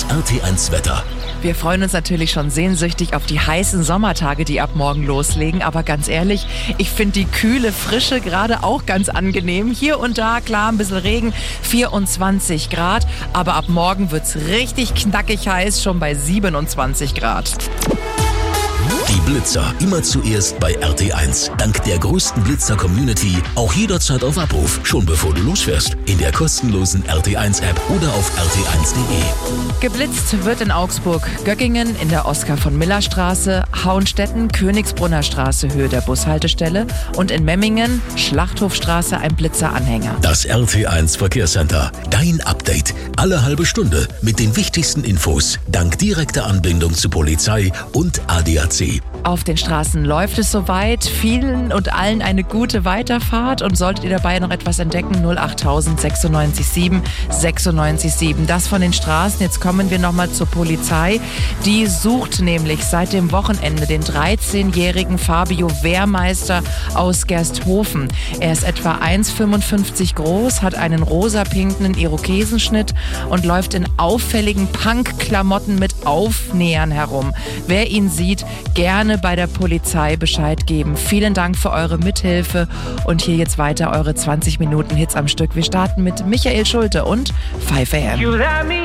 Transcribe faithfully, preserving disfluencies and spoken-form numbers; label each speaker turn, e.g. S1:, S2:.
S1: R T eins Wetter.
S2: Wir freuen uns natürlich schon sehnsüchtig auf die heißen Sommertage, die ab morgen loslegen. Aber ganz ehrlich, ich finde die kühle Frische gerade auch ganz angenehm. Hier und da, klar, ein bisschen Regen, vierundzwanzig Grad. Aber ab morgen wird's richtig knackig heiß, schon bei siebenundzwanzig Grad.
S1: Die Blitzer immer zuerst bei R T eins. Dank der größten Blitzer-Community auch jederzeit auf Abruf, schon bevor du losfährst. In der kostenlosen R T eins App oder auf r t eins punkt d e.
S2: Geblitzt wird in Augsburg Göggingen in der Oskar-von-Miller-Straße, Hauenstetten, Königsbrunner Straße, Höhe der Bushaltestelle und in Memmingen, Schlachthofstraße, ein Blitzeranhänger.
S1: Das R T eins Verkehrscenter. Dein Update. Alle halbe Stunde mit den wichtigsten Infos. Dank direkter Anbindung zu Polizei und A D A C.
S2: Auf den Straßen läuft es soweit. Vielen und allen eine gute Weiterfahrt. Und solltet ihr dabei noch etwas entdecken, null achttausend sechsundneunzig sieben sechsundneunzig sieben. Das von den Straßen. Jetzt kommen wir nochmal zur Polizei. Die sucht nämlich seit dem Wochenende den dreizehnjährigen Fabio Wehrmeister aus Gersthofen. Er ist etwa eins Komma fünfundfünfzig groß, hat einen rosa-pinken Irokesenschnitt und läuft in auffälligen Punk-Klamotten mit Aufnähern herum. Wer ihn sieht, gerne bei der Polizei Bescheid geben. Vielen Dank für eure Mithilfe und hier jetzt weiter eure zwanzig Minuten Hits am Stück. Wir starten mit Michael Schulte und five a m